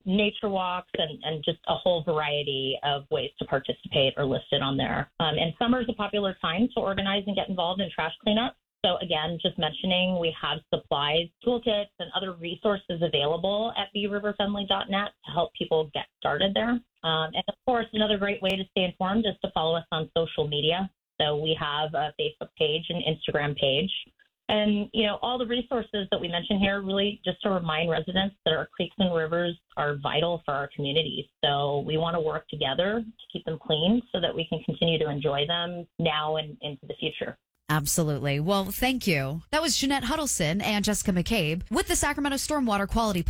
nature walks, and just a whole variety of ways to participate are listed on there. And summer is a popular time to organize and get involved in trash cleanup. So again, just mentioning, we have supplies, toolkits, and other resources available at briverfriendly.net to help people get started there. And of course, another great way to stay informed is to follow us on social media. So we have a Facebook page and Instagram page. And, all the resources that we mentioned here really just to remind residents that our creeks and rivers are vital for our communities. So we want to work together to keep them clean so that we can continue to enjoy them now and into the future. Absolutely. Well, thank you. That was Jeanette Huddleston and Jessica McCabe with the Sacramento Stormwater Quality